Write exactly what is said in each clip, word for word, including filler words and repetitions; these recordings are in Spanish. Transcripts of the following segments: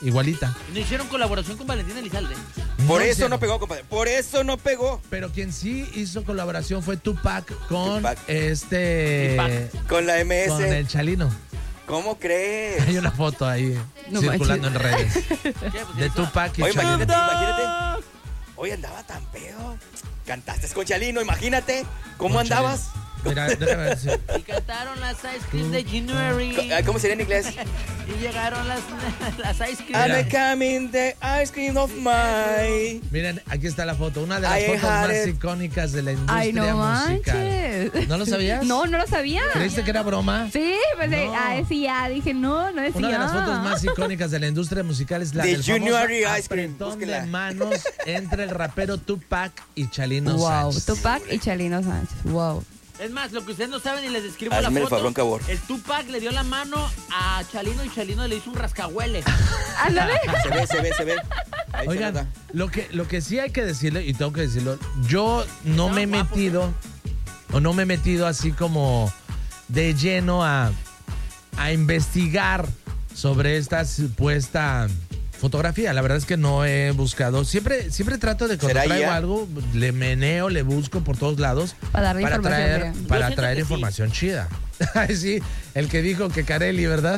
igualita. ¿No hicieron colaboración con Valentín Elizalde? Por No eso hicieron. no pegó, compadre. Por eso no pegó. Pero quien sí hizo colaboración fue Tupac con Tupac. este... Tupac. Con la M S. Con el Chalino. ¿Cómo crees? Hay una foto ahí No circulando en redes. ¿Qué? Pues De eso- Tupac y Oye, Chalino. imagínate, imagínate. Hoy andaba tan pedo. Cantaste con Chalino, imagínate. ¿Cómo Con andabas? Mira, déjame ver si- Y cantaron las ice cream de January. Co- ¿Cómo sería en inglés? Y llegaron las, las ice cream. I'm coming the ice cream of my... Miren, aquí está la foto. Una de las I fotos had más it. icónicas de la industria Ay, no musical. manches. ¿No lo sabías? No, no lo sabía. ¿Creíste que era broma? Sí, pues eh, No. ah, sí, ya dije, no, no decía. Una de las fotos más icónicas de la industria musical es la De del famoso January Ice Cream. apretón Búsquela. de manos entre el rapero Tupac y Chalino Wow, Sánchez. Tupac y Chalino Sánchez. Wow. Es más, lo que ustedes no saben y les describo Hazme la el foto. fabrón, cabor. El Tupac le dio la mano a Chalino y Chalino le hizo un rascahuele. Ándale. Se ve, se ve, se ve. Ahí se Oigan, nota. lo que, lo que sí hay que decirle, y tengo que decirlo, yo no me he Estaban guapos, metido, o no me he metido así como de lleno a, a investigar sobre esta supuesta fotografía. La verdad es que no he buscado. Siempre, siempre trato de cuando ¿Será traigo ella? algo, le meneo, le busco por todos lados Para darle información traer, real. Yo para siento traer que sí. información chida. Ay, sí, el que dijo que Carelli, ¿verdad?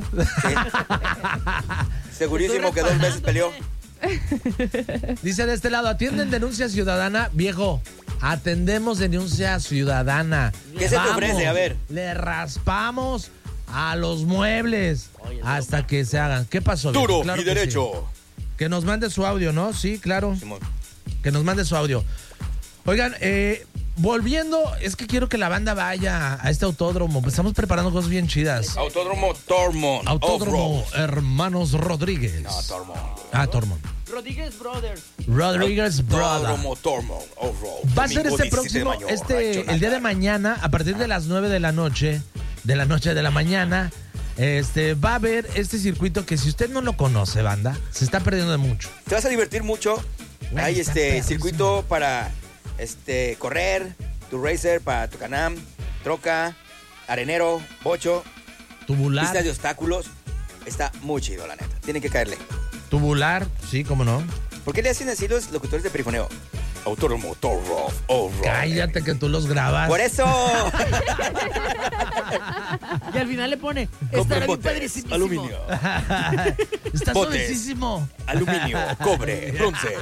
Segurísimo que dos veces peleó. Dice de este lado, atienden denuncia ciudadana, viejo. Atendemos denuncia ciudadana. ¿Qué se te Vamos, ofrece? A ver. Le raspamos a los muebles Oye, hasta que se hagan. ¿Qué pasó? viejo? Duro Claro y que sí. derecho. Que nos mande su audio, ¿no? Sí, claro. Simón. Que nos mande su audio. Oigan, eh, volviendo, es que quiero que la banda vaya a este autódromo. Pues estamos preparando cosas bien chidas. Autódromo Tormont. Autódromo Off-road. Hermanos Rodríguez. No, Tormont. Ah, Tormont. Rodríguez Brothers. Rodríguez Brother. Autódromo Tormont. Off-road. Va a ser Domingo este diecisiete de próximo, mayo, este, Rancho el día de Natal. mañana, a partir de las nueve de la noche, de la noche de la mañana, este, va a haber este circuito que si usted no lo conoce, banda, se está perdiendo de mucho. Te vas a divertir mucho. Güey, Hay está este perrísimo. circuito para este correr, tu racer, para tu canam, troca, arenero, bocho, Tubular, pistas de obstáculos. Está muy chido, la neta. Tienen que caerle. tubular, sí, cómo no. ¿Por qué le hacen así los locutores de perifoneo? Autódromo Tormont. Off-road. Cállate que tú los grabas. Por eso. Y al final le pone, Compren estará bien botes, padrísimo. aluminio, Está Botes. suavecísimo. aluminio, cobre, bronce.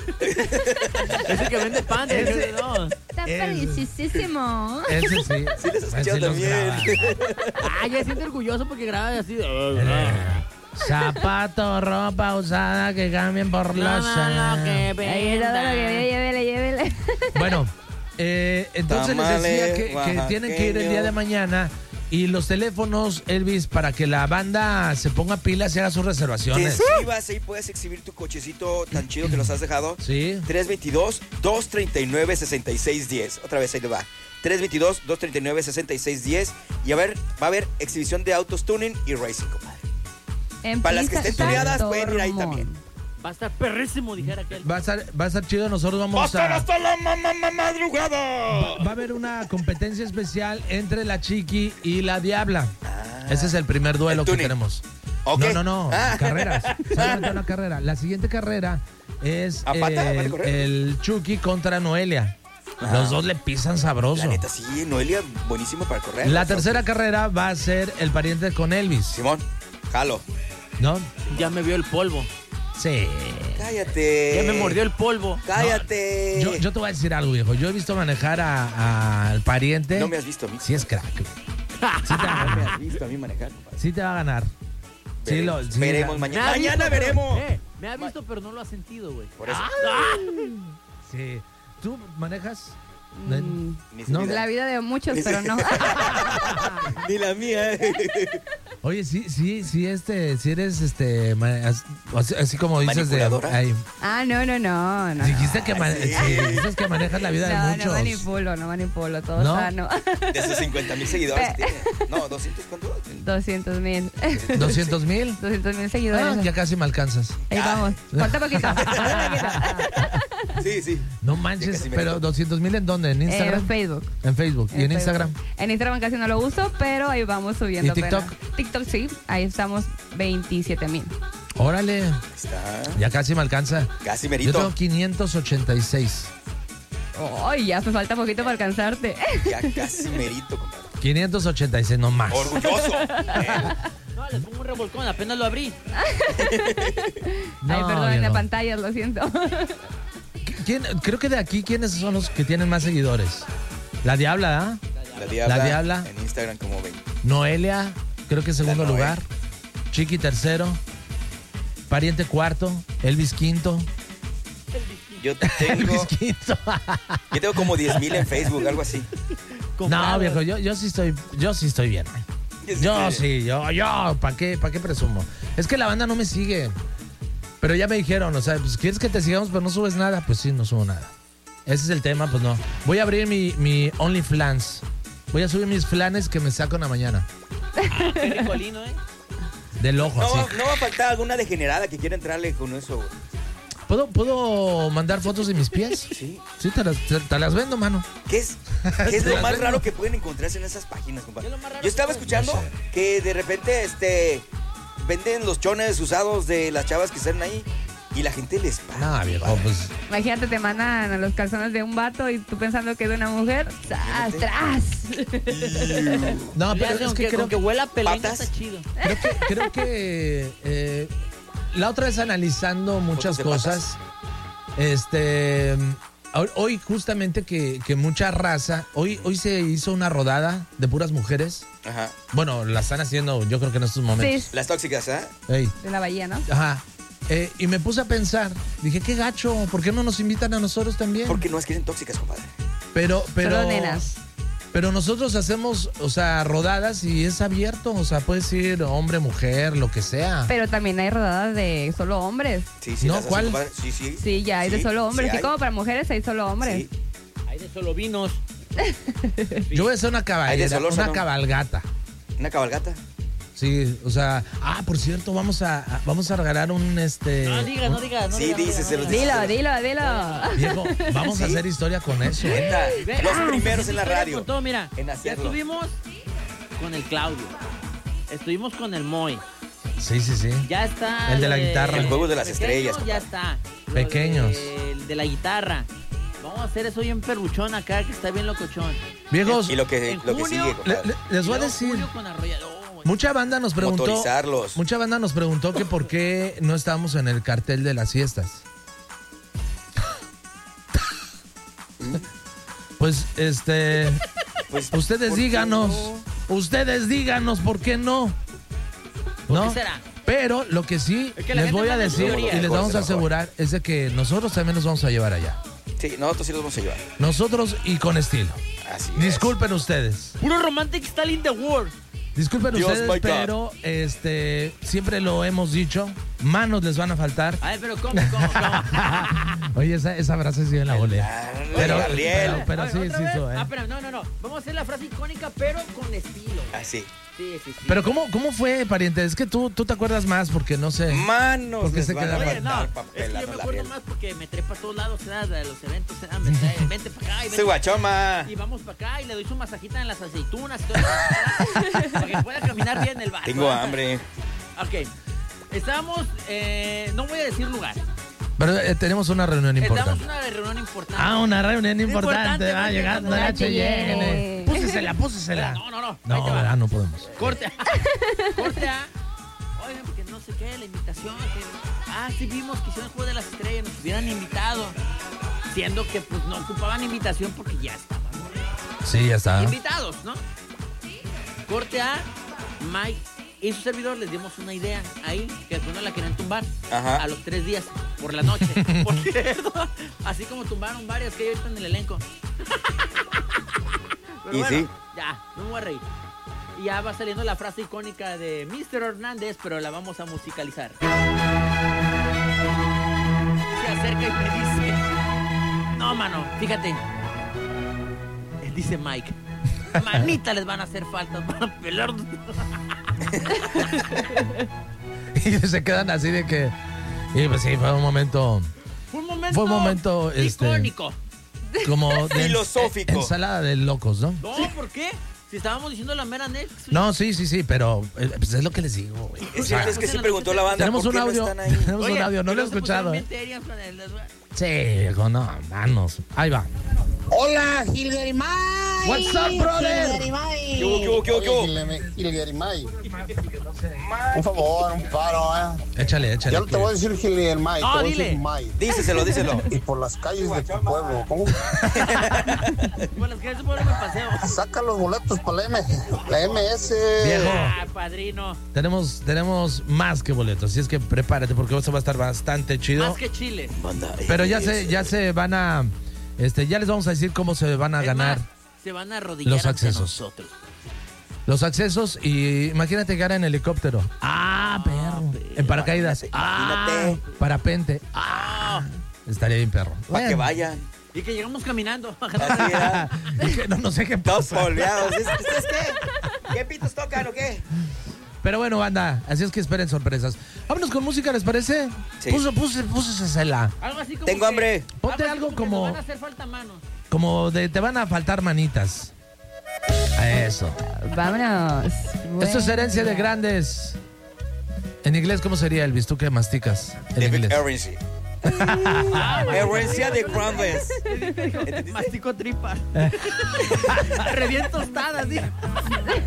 Ese que vende pan. de- Ese- no. Está Ese- padricísimo. Ese sí. Sí les he escuchado Así los también. graba. Ah, ya se siente orgulloso porque graba así. Eh, Zapato, ropa usada que cambien por No, los... no, no, que Ahí todo lo que ve, llévele, llévele. Bueno, eh, entonces les decía Tamales que, que tienen que ir el día de mañana y los teléfonos, Elvis, para que la banda se ponga pilas y haga sus Te reservaciones. inscribas ahí, puedes exhibir tu cochecito tan chido que nos has dejado. Sí. tres dos dos, dos tres nueve, seis seis uno cero. Otra vez ahí le va. tres dos dos, dos tres nueve, seis seis uno cero. Y a ver, va a haber exhibición de autos tuning y racing, compadre. En Para las que pista estén tuneadas, pueden ir ahí Tormont. también. Va a estar perrísimo, dijera aquel. Va a estar, va a estar chido, nosotros vamos a... hasta la ma- ma- ma- madrugada! Va a haber una competencia especial entre la Chiqui y la Diabla. Ese es el primer duelo el que tuning. tenemos. Ok. No, no, no, Ah. carreras. Solamente una carrera. La siguiente carrera es ¿A pata? ¿Van a el, correr? el Chucky contra Noelia. Ah. Los dos le pisan sabroso. La neta, sí, Noelia, buenísimo para correr. La tercera carrera va a ser el pariente con Elvis, Simón, jalo. ¿no? Ya me vio el polvo. Sí. Cállate. Ya me mordió el polvo. Cállate. Yo, yo te voy a decir algo, viejo. Yo he visto manejar a- al pariente. No me has visto a mí. Sí es crack. Sí te va a No me ganar. has visto a mí manejar, compadre. Sí te va a ganar. Sí, lo, Veremos, sí, veremos la- mañana. Me ha Mañana visto, pero- veremos. eh, me ha visto, pero no lo ha sentido, güey. Por eso. Sí. ¿Tú manejas? Mm, Ni su No. vida. la vida de muchos, pero no. Ni la mía. Oye, sí, sí, sí, este, si eres, este, ma- as- así, así como dices de... ¿Manipuladora? ay, Ah, no, no, no. no dijiste que, ma- sí. sí, dices que manejas la vida no, de no muchos. manipulo, no manipulo, todo ¿No? sano. De sus cincuenta mil seguidores que tiene. No, doscientos, ¿cuánto? doscientos mil. ¿Doscientos mil? doscientos mil seguidores. Ah, ya casi me alcanzas. Ahí vamos. Falta poquito. Falta poquito. Sí, sí. No Ya manches, casi me pero toca. doscientos mil ¿en dónde? ¿En Instagram? En Facebook. En Facebook. ¿Y en Facebook. Instagram? En Instagram casi no lo uso, pero ahí vamos subiendo. ¿Y TikTok? apenas. TikTok sí, ahí estamos veintisiete mil. Órale, Está ya casi me alcanza. casi Yo merito. tengo quinientos ochenta y seis. Ay, ya me falta poquito para alcanzarte. Ya casi merito, compadre. quinientos ochenta y seis, no más. Orgulloso. Eh, No, les pongo un revolcón, apenas lo abrí. No, Ay, perdón, en la viejo. pantalla, lo siento. ¿Quién- creo que de aquí, ¿quiénes son los que tienen más seguidores? La Diabla, ¿ah? La Diabla. La Diabla. En Instagram, como ven. Noelia, creo que segundo Noe. lugar. Chiqui tercero. Pariente cuarto. Elvis quinto. Yo tengo, Elvis quinto. yo tengo como diez mil en Facebook, algo así. No, Comprado. viejo, yo, yo sí estoy, yo sí estoy bien. Yo sí, yo, yo, ¿para qué, para qué presumo? Es que la banda no me sigue. Pero ya me dijeron, o sea, pues quieres que te sigamos, pero no subes nada. Pues sí, no subo nada. Ese es el tema, pues no. Voy a abrir mi, mi OnlyFans. Voy a subir mis flanes que me saco en la mañana. Qué ricolino, ¿eh? Del ojo, No, así. no va a faltar alguna degenerada que quiera entrarle con eso, güey. ¿Puedo, ¿Puedo mandar fotos de mis pies? Sí. Sí, te las, te- te las vendo, mano. ¿Qué es, qué es Te lo las más vendo. raro que pueden encontrarse en esas páginas, compadre? ¿Qué es lo más raro Yo estaba que escuchando No sé. que de repente este venden los chones usados de las chavas que están ahí y la gente les paga. No, viejo, pues. Imagínate, te mandan a los calzones de un vato y tú pensando que es de una mujer. ¡Tras, tras! No, Le pero hacen es que que, creo con que huela a peleña ¿Patas? está chido. Creo que, creo que eh, la otra vez analizando muchas ¿Fotos de cosas, este, hoy, hoy justamente que, que mucha raza, hoy, hoy se hizo una rodada de puras mujeres. Ajá. Bueno, la están haciendo yo creo que en estos momentos. Sí, Las tóxicas, ¿ah? Ey, de la bahía, ¿no? ajá. Eh, y me puse a pensar, dije, qué gacho, ¿por qué no nos invitan a nosotros también? Porque no es que eran tóxicas, compadre. Pero, pero, Solo nenas. pero nosotros hacemos, o sea, rodadas y es abierto, o sea, puedes ir hombre, mujer, lo que sea. Pero también hay rodadas de solo hombres. Sí, sí, No, las hacen, ¿cuál? compadre. Sí, sí. Sí, ya hay de Sí, solo hombres. sí Así hay. como para mujeres hay solo hombres. Sí. Hay de solo vinos. Yo voy a hacer una Hay de caballera, Solórzano. una cabalgata. Una cabalgata. Sí, o sea, ah, por cierto, vamos a, a- vamos a regalar un este. No digas, no digas, no Sí, digas. no dices, digas, se no los digas. Dilo, dilo, dilo. Viejo, vamos a ¿Sí? hacer historia con eso, ¿eh? Neta, Ve, los ah, primeros en la historia radio. con todo, mira, en ya hacerlo. estuvimos con el Claudio. Estuvimos con el Moy. Sí, sí, sí. Ya está. El de la lo guitarra. El juego de las Pequeños, estrellas, Ya compadre. está. Lo Pequeños. de- El de la guitarra. Vamos a hacer eso bien perruchón acá, que está bien locochón. Viejos, Y lo que, En lo que junio, sigue, le- compadre. le- les voy a Y luego decir, Julio con arrollador. mucha banda nos preguntó, Motorizarlos. mucha banda nos preguntó que por qué no estábamos en el cartel de las fiestas. Pues, este, Pues, ustedes ¿por qué díganos, no? ustedes díganos por qué no. ¿Por ¿No? qué será? Pero lo que sí Es que la les gente voy a manda sus decir teorías. y les vamos a Mejor, asegurar es de que nosotros también nos vamos a llevar allá. Sí, nosotros sí los vamos a llevar. Nosotros y con estilo. Así es. Disculpen ustedes. Puro romantic style in the world. Disculpen Dios, ustedes, my God. pero este siempre lo hemos dicho. Manos les van a faltar. A ver, pero ¿cómo, cómo, cómo? Oye, esa, esa frase sí me la volé. Dale, Pero, Gabriel. pero, pero A ver, sí, ¿otra sí, vez? eso, ¿eh? Ah, espera, no, no, no. Vamos a hacer la frase icónica, pero con estilo. Así. Sí, sí, sí. Pero ¿cómo, cómo fue, pariente? Es que tú, tú te acuerdas más porque no sé. Manos Porque les se van queda- a Oye, no, faltar es que papelanos, yo me acuerdo Gabriel. más porque me trepa a todos lados, ¿verdad? De los eventos, ¿verdad? Me trae, vente para acá y Ese vente. guachoma. Y vamos para acá y le doy su masajita en las aceitunas y todo eso, ¿verdad? Para que pueda caminar bien el barco. Tengo ¿verdad? hambre. Ok. Estábamos, eh, no voy a decir lugar. Pero eh, tenemos una reunión Estábamos importante. en una reunión importante. Ah, una reunión importante. Importante, Va porque llegando cuando la la Cheyenne. Cheyenne. Púsesela, púsesela. No, no, no. ahí No, te va. ¿verdad? No podemos. Corte A. Corte A. Oigan, porque no sé qué, la invitación. que- Ah, sí vimos que hicieron el juego de las estrellas, nos hubieran invitado. Siendo que pues no ocupaban invitación porque ya estaban Sí, ya está. invitados, ¿no? Corte A. Mike y su servidor les dimos una idea ahí, que después no la querían tumbar. Ajá. A los tres días, por la noche. Por cierto, así como tumbaron varias que hay ahorita en el elenco. Pero Y bueno, sí. ya, no me voy a reír. Y ya va saliendo la frase icónica de mister Hernández, pero la vamos a musicalizar. Se acerca y me dice: no, mano, fíjate. Dice Mike: manita les van a hacer falta para pelar. Y se quedan así de que. Y pues sí, fue un momento Fue un momento, Fue un momento, este, icónico. como de Filosófico. ensalada de locos, ¿no? No, ¿por qué? Si estábamos diciendo la mera Netflix. No, sí, sí, sí, pero eh, pues es lo que les digo, güey. Es O sea, cierto, es que sí preguntó la banda. tenemos ¿por un qué no audio, están ahí? tenemos un audio, no lo he escuchado. Eh. ¿eh? Sí, viejo, no, manos. Ahí va. Hola, Gilgarimay. What's up, brother? ¿Qué hubo, qué hubo, qué hubo, qué hubo? Gilgarimay. Un favor, un paro, ¿eh? Échale, échale. Ya no te voy a decir Gilgarimay, No, te voy a dile. decir May. Díceselo, díselo. Y por las calles de tu pueblo, ¿cómo? Bueno, es que ese pueblo me paseo. Saca los boletos para la M, la M S. Viejo. Ah, padrino. Tenemos, tenemos más que boletos, así es que prepárate porque eso va a estar bastante chido. Más que chiles. Banda, Pero ya se, ya se van a, este, ya les vamos a decir cómo se van a Es ganar más, se van a arrodillar los ante accesos. nosotros. los accesos y imagínate llegar en helicóptero. Ah, perro. En paracaídas. Imagínate. Parapente. Ah, estaría bien perro. Para que vayan. Y que llegamos caminando. Así era. Es que no, no sé qué Todos pasa. polveados. ¿Ustedes qué? ¿Qué pitos tocan o qué? Pero bueno, banda, así es que esperen sorpresas. Vámonos con música, ¿les parece? Sí. Puse, puse, puse cela. Algo así como Tengo que- hambre. Ponte así algo que como- nos van a hacer falta manos. Como de te van a faltar manitas. Eso. Vámonos. Esto es herencia de grandes. En inglés, ¿cómo sería, Elvis? ¿Tú qué masticas? En David inglés. Herencia. Herencia de grandes. Mastico tripa. Reviento tostadas, dijo.